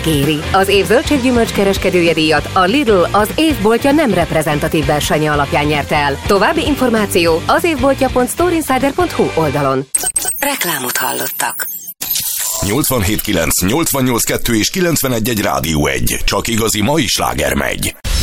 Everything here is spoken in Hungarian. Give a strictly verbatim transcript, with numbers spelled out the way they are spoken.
megéri. Az év zöldséggyümölcs kereskedője díjat a Lidl az évboltja nem reprezentatív versenye alapján nyerte el. További információ az évboltja pont storeinsider pont hu oldalon. Reklámot hallottak. nyolcvanhét kilenc, nyolcvannyolc kettő és kilencvenegy egy Rádió egy. Csak igazi mai sláger megy.